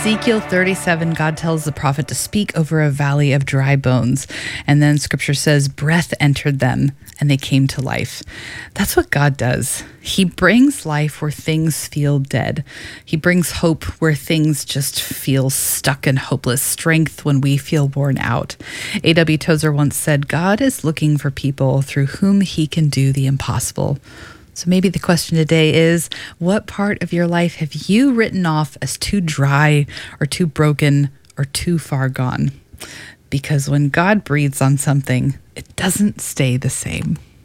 Ezekiel 37, God tells the prophet to speak over a valley of dry bones. And then scripture says, breath entered them and they came to life. That's what God does. He brings life where things feel dead. He brings hope where things just feel stuck and hopeless, strength when we feel worn out. A.W. Tozer once said, God is looking for people through whom he can do the impossible. So maybe the question today is, what part of your life have you written off as too dry or too broken or too far gone? Because when God breathes on something, it doesn't stay the same.